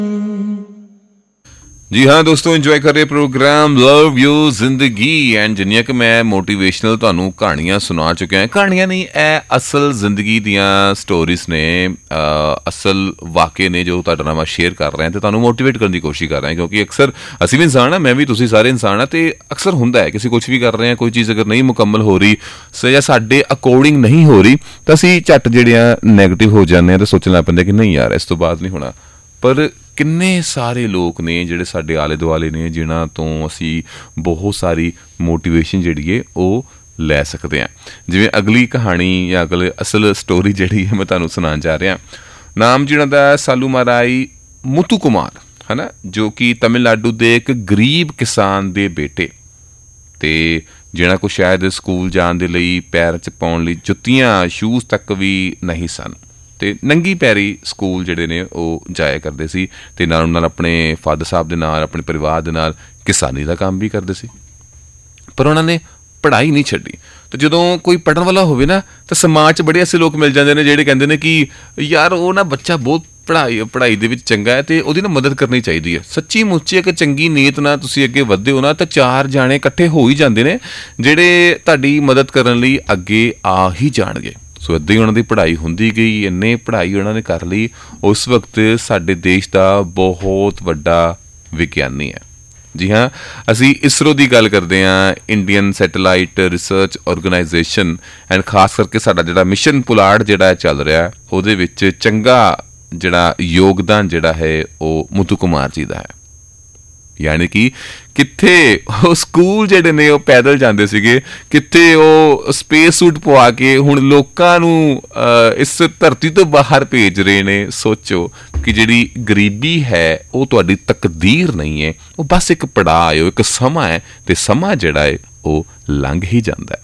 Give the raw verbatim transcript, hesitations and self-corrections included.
जी हाँ दोस्तों, इंजॉय कर रहे प्रोग्राम लव यू जिंदगी एंड जिन्नियां कि मैं मोटिवेशनल ਤੁਹਾਨੂੰ ਕਹਾਣੀਆਂ ਸੁਣਾ ਚੁੱਕਿਆ ਹਾਂ। ਕਹਾਣੀਆਂ ਨਹੀਂ, ਇਹ ਅਸਲ ਜ਼ਿੰਦਗੀ ਦੀਆਂ ਸਟੋਰੀਜ਼ ਨੇ, ਅਸਲ ਵਾਕਿਏ ਨੇ ਜੋ ਤੁਹਾਡੇ ਨਾਲ ਮੈਂ ਸ਼ੇਅਰ ਕਰ ਰਿਹਾ ਤੇ ਤੁਹਾਨੂੰ ਮੋਟੀਵੇਟ ਕਰਨ ਦੀ ਕੋਸ਼ਿਸ਼ ਕਰ ਰਿਹਾ, ਕਿਉਂਕਿ ਅਕਸਰ ਅਸੀਂ ਵੀ ਇਨਸਾਨ ਹਾਂ, ਮੈਂ ਵੀ, ਤੁਸੀਂ ਸਾਰੇ ਇਨਸਾਨ ਹਾਂ, ਤੇ ਅਕਸਰ ਹੁੰਦਾ ਹੈ ਕਿ ਅਸੀਂ ਕੁਛ ਵੀ ਕਰ ਰਹੇ ਹਾਂ, ਕੋਈ ਚੀਜ਼ ਅਗਰ ਨਹੀਂ ਮੁਕੰਮਲ ਹੋ ਰਹੀ ਜਾਂ ਸਾਡੇ ਅਕੋਰਡਿੰਗ ਨਹੀਂ ਹੋ ਰਹੀ ਤਾਂ ਅਸੀਂ ਝੱਟ ਜਿਹੜੇ ਆ ਨੈਗੇਟਿਵ ਹੋ ਜਾਂਦੇ ਹਾਂ ਤੇ ਸੋਚਣ ਲੱਗ ਪੈਂਦੇ ਕਿ ਨਹੀਂ ਯਾਰ ਇਸ ਤੋਂ ਬਾਅਦ ਨਹੀਂ ਹੋਣਾ। ਪਰ ਕਿੰਨੇ ਸਾਰੇ ਲੋਕ ਨੇ ਜਿਹੜੇ ਸਾਡੇ ਆਲੇ ਦੁਆਲੇ ਨੇ ਜਿਨ੍ਹਾਂ ਤੋਂ ਅਸੀਂ ਬਹੁਤ ਸਾਰੀ ਮੋਟੀਵੇਸ਼ਨ ਜਿਹੜੀ ਹੈ ਉਹ ਲੈ ਸਕਦੇ ਹਾਂ। ਜਿਵੇਂ ਅਗਲੀ ਕਹਾਣੀ ਜਾਂ ਅਗਲੇ ਅਸਲ ਸਟੋਰੀ ਜਿਹੜੀ ਹੈ ਮੈਂ ਤੁਹਾਨੂੰ ਸੁਣਾਉਣ ਜਾ ਰਿਹਾ। ਨਾਮ ਜਿਹਨਾਂ ਦਾ ਸਾਲੂਮਾਰਾਈ ਮੁਥੂ ਕੁਮਾਰ ਹੈ ਨਾ, ਜੋ ਕਿ ਤਮਿਲਨਾਡੂ ਦੇ ਇੱਕ ਗਰੀਬ ਕਿਸਾਨ ਦੇ ਬੇਟੇ, ਤੇ ਜਿਹਨਾਂ ਕੋਲ ਸ਼ਾਇਦ ਸਕੂਲ ਜਾਣ ਦੇ ਲਈ ਪੈਰ 'ਚ ਪਾਉਣ ਲਈ ਜੁੱਤੀਆਂ ਸ਼ੂਜ਼ ਤੱਕ ਵੀ ਨਹੀਂ ਸਨ, ਤੇ ਨੰਗੀ ਪੈਰੀ ਸਕੂਲ ਜਿਹੜੇ ਨੇ ਉਹ ਜਾਇਆ ਕਰਦੇ ਸੀ, ਤੇ ਨਾਲ ਨਾਲ ਆਪਣੇ ਫਾਦਰ ਸਾਹਿਬ ਦੇ ਨਾਲ, ਆਪਣੇ ਪਰਿਵਾਰ ਦੇ ਨਾਲ ਕਿਸਾਨੀ ਦਾ ਕੰਮ ਵੀ ਕਰਦੇ ਸੀ। ਪਰ ਉਹਨਾਂ ਨੇ ਪੜ੍ਹਾਈ ਨਹੀਂ ਛੱਡੀ। ਤੇ ਜਦੋਂ ਕੋਈ ਪੜ੍ਹਨ ਵਾਲਾ ਹੋਵੇ ਨਾ ਤਾਂ ਸਮਾਜ 'ਚ ਬੜੇ ਐਸੇ ਲੋਕ ਮਿਲ ਜਾਂਦੇ ਨੇ ਜਿਹੜੇ ਕਹਿੰਦੇ ਨੇ ਕਿ ਯਾਰ ਉਹ ਨਾ ਬੱਚਾ ਬਹੁਤ ਪੜ੍ਹਾਈ ਪੜ੍ਹਾਈ ਦੇ ਵਿੱਚ ਚੰਗਾ ਹੈ ਤੇ ਉਹਦੀ ਨਾ ਮਦਦ ਕਰਨੀ ਚਾਹੀਦੀ ਹੈ। ਸੱਚੀ ਮੁੱਚੀ ਇੱਕ ਚੰਗੀ ਨੀਅਤ ਨਾਲ ਤੁਸੀਂ ਅੱਗੇ ਵਧਦੇ ਹੋ ਨਾ ਤਾਂ ਚਾਰ ਜਾਣੇ ਇਕੱਠੇ ਹੋ ਹੀ ਜਾਂਦੇ ਨੇ ਜਿਹੜੇ ਤੁਹਾਡੀ ਮਦਦ ਕਰਨ ਲਈ ਅੱਗੇ ਆ ਹੀ ਜਾਣਗੇ। ਸੋ ਇੱਦਾਂ ਹੀ ਉਹਨਾਂ ਦੀ ਪੜ੍ਹਾਈ ਹੁੰਦੀ ਗਈ, ਇੰਨੇ ਪੜ੍ਹਾਈ ਉਹਨਾਂ ਨੇ ਕਰ ਲਈ, ਉਸ ਵਕਤ ਸਾਡੇ ਦੇਸ਼ ਦਾ ਬਹੁਤ ਵੱਡਾ ਵਿਗਿਆਨੀ ਹੈ। ਜੀ ਹਾਂ, ਅਸੀਂ ਇਸਰੋ ਦੀ ਗੱਲ ਕਰਦੇ ਹਾਂ, Indian satellite research organisation, and ਖਾਸ ਕਰਕੇ ਸਾਡਾ ਜਿਹੜਾ ਮਿਸ਼ਨ ਪੁਲਾੜ ਜਿਹੜਾ ਚੱਲ ਰਿਹਾ ਉਹਦੇ ਵਿੱਚ ਚੰਗਾ ਜਿਹੜਾ ਯੋਗਦਾਨ ਜਿਹੜਾ ਹੈ ਉਹ ਮੁਥੂ ਕੁਮਾਰ ਜੀ ਦਾ ਹੈ। ਯਾਨੀ ਕਿ ਕਿੱਥੇ ਉਹ ਸਕੂਲ ਜਿਹੜੇ ਨੇ ਉਹ ਪੈਦਲ ਜਾਂਦੇ ਸੀਗੇ, ਕਿੱਥੇ ਉਹ ਸਪੇਸ ਸੂਟ ਪਵਾ ਕੇ ਹੁਣ ਲੋਕਾਂ ਨੂੰ ਇਸ ਧਰਤੀ ਤੋਂ ਬਾਹਰ ਭੇਜ ਰਹੇ ਨੇ। ਸੋਚੋ ਕਿ ਜਿਹੜੀ ਗਰੀਬੀ ਹੈ ਉਹ ਤੁਹਾਡੀ ਤਕਦੀਰ ਨਹੀਂ ਹੈ, ਉਹ ਬਸ ਇੱਕ ਪੜਾਅ ਹੈ, ਇੱਕ ਸਮਾਂ ਹੈ, ਤੇ ਸਮਾਂ ਜਿਹੜਾ ਹੈ ਉਹ ਲੰਘ ਹੀ ਜਾਂਦਾ ਹੈ।